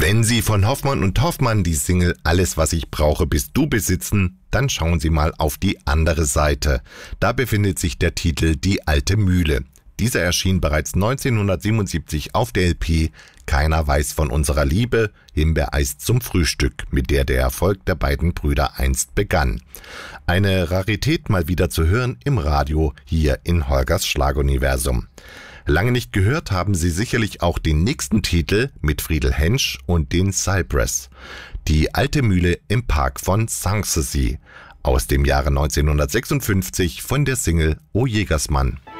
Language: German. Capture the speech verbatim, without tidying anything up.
Wenn Sie von Hoffmann und Hoffmann die Single Alles, was ich brauche, bist du besitzen, dann schauen Sie mal auf die andere Seite. Da befindet sich der Titel Die alte Mühle. Dieser erschien bereits neunzehnhundertsiebenundsiebzig auf der L P Keiner weiß von unserer Liebe, Himbeereis zum Frühstück, mit der der Erfolg der beiden Brüder einst begann. Eine Rarität mal wieder zu hören im Radio hier in Holgers Schlaguniversum. Lange nicht gehört haben Sie sicherlich auch den nächsten Titel mit Friedel Hensch und den Cypress. Die alte Mühle im Park von Sanssouci aus dem Jahre neunzehnhundertsechsundfünfzig von der Single O Jägersmann.